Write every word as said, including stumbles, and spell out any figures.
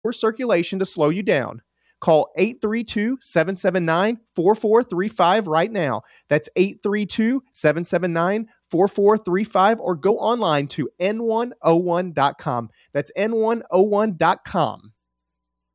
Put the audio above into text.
or circulation to slow you down. Call eight three two, seven seven nine, four four three five right now. That's eight three two, seven seven nine, four four three five or go online to N one oh one dot com. That's N one oh one dot com.